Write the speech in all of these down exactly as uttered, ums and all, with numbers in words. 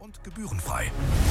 und gebührenfrei.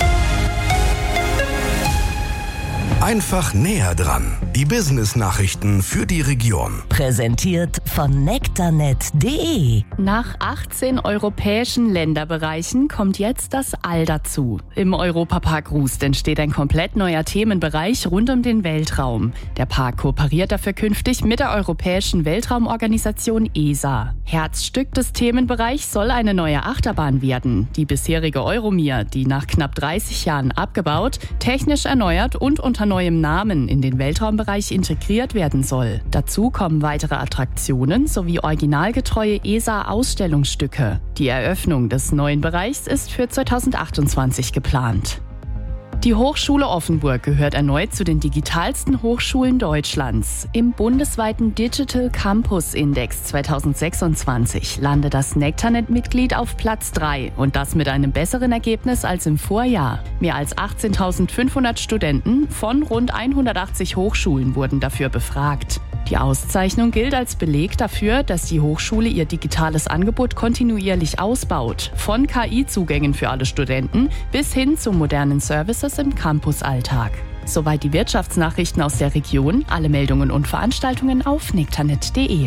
Einfach näher dran. Die Business-Nachrichten für die Region. Präsentiert von nektarnet punkt de. Nach achtzehn europäischen Länderbereichen kommt jetzt das All dazu. Im Europapark Rust entsteht ein komplett neuer Themenbereich rund um den Weltraum. Der Park kooperiert dafür künftig mit der Europäischen Weltraumorganisation E S A. Herzstück des Themenbereichs soll eine neue Achterbahn werden. Die bisherige Euromir, die nach knapp dreißig Jahren abgebaut, technisch erneuert und unter neuem Namen in den Weltraumbereich integriert werden soll. Dazu kommen weitere Attraktionen sowie originalgetreue E S A-Ausstellungsstücke. Die Eröffnung des neuen Bereichs ist für zweitausendachtundzwanzig geplant. Die Hochschule Offenburg gehört erneut zu den digitalsten Hochschulen Deutschlands. Im bundesweiten Digital Campus Index zweitausendsechsundzwanzig landet das nektarnet-Mitglied auf Platz drei und das mit einem besseren Ergebnis als im Vorjahr. Mehr als achtzehntausendfünfhundert Studenten von rund hundertachtzig Hochschulen wurden dafür befragt. Die Auszeichnung gilt als Beleg dafür, dass die Hochschule ihr digitales Angebot kontinuierlich ausbaut. Von K I-Zugängen für alle Studenten bis hin zu modernen Services im Campusalltag. Soweit die Wirtschaftsnachrichten aus der Region. Alle Meldungen und Veranstaltungen auf nektarnet punkt de.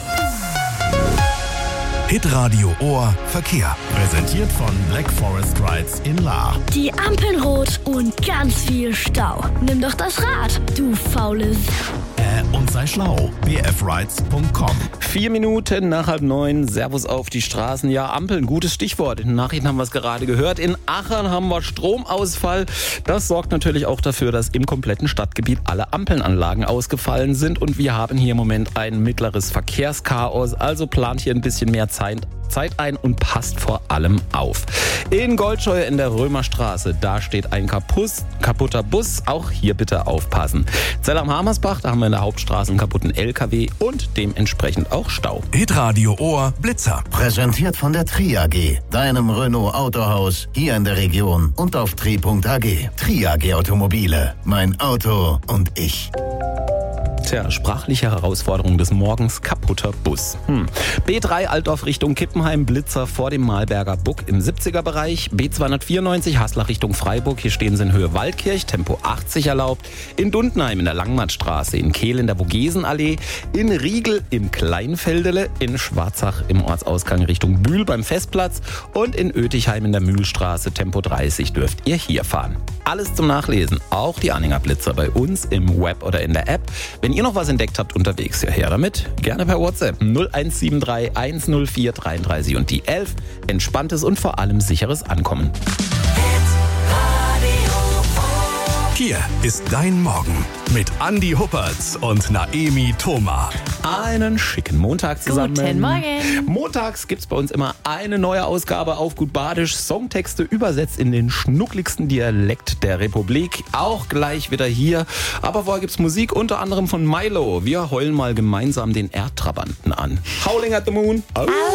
Hitradio Ohr Verkehr. Präsentiert von Black Forest Rides in Lahr. Die Ampeln rot und ganz viel Stau. Nimm doch das Rad, du faule S***. Äh, und sei schlau. b f rides punkt com. Vier Minuten nach halb neun. Servus auf die Straßen. Ja, Ampeln, gutes Stichwort. In den Nachrichten haben wir es gerade gehört. In Achern haben wir Stromausfall. Das sorgt natürlich auch dafür, dass im kompletten Stadtgebiet alle Ampelnanlagen ausgefallen sind. Und wir haben hier im Moment ein mittleres Verkehrschaos. Also plant hier ein bisschen mehr Zeit. Zeit ein und passt vor allem auf. In Goldscheuer in der Römerstraße, da steht ein Kapus, kaputter Bus. Auch hier bitte aufpassen. Zell am Hamersbach, da haben wir in der Hauptstraße einen kaputten L K W und dementsprechend auch Stau. Hitradio Ohr Blitzer. Präsentiert von der Tri A G, deinem Renault Autohaus hier in der Region und auf tri punkt a g. Tri A G Automobile, mein Auto und ich. Tja, sprachliche Herausforderung des Morgens, kaputter Bus. Hm. B drei Altdorf Richtung Kippenheim, Blitzer vor dem Malberger Buck im siebziger Bereich. B zweihundertvierundneunzig Haßler Richtung Freiburg, hier stehen sie in Höhe Waldkirch, Tempo achtzig erlaubt. In Dundenheim in der Langmattstraße, in Kehl in der Vogesenallee, in Riegel im Kleinfeldele, in Schwarzach im Ortsausgang Richtung Bühl beim Festplatz und in Oetichheim in der Mühlstraße, Tempo dreißig dürft ihr hier fahren. Alles zum Nachlesen, auch die Anhänger Blitzer bei uns im Web oder in der App. Wenn ihr noch was entdeckt habt unterwegs, ja her damit. Gerne per WhatsApp null eins sieben drei eins null vier dreiunddreißig und die elf. Entspanntes und vor allem sicheres Ankommen. Hier ist dein Morgen mit Andi Huppertz und Naemi Thoma. Einen schicken Montag zusammen. Guten Morgen. Montags gibt's bei uns immer eine neue Ausgabe auf Gut Badisch. Songtexte übersetzt in den schnuckligsten Dialekt der Republik. Auch gleich wieder hier. Aber vorher gibt's Musik unter anderem von Milo. Wir heulen mal gemeinsam den Erdtrabanten an. Howling at the Moon.